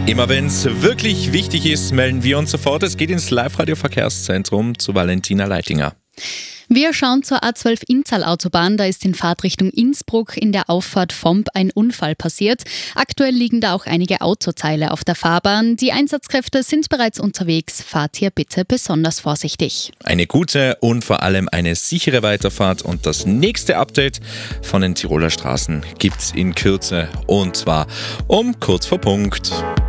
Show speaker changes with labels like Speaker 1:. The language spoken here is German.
Speaker 1: Immer wenn es wirklich wichtig ist, melden wir uns sofort. Es geht ins Live-Radio-Verkehrszentrum zu Valentina Leitinger.
Speaker 2: Wir schauen zur A12 Inntal-Autobahn. Da ist in Fahrtrichtung Innsbruck in der Auffahrt Vomp ein Unfall passiert. Aktuell liegen da auch einige Autoteile auf der Fahrbahn. Die Einsatzkräfte sind bereits unterwegs. Fahrt hier bitte besonders vorsichtig.
Speaker 1: Eine gute und vor allem eine sichere Weiterfahrt. Und das nächste Update von den Tiroler Straßen gibt's in Kürze. Und zwar um kurz vor Punkt.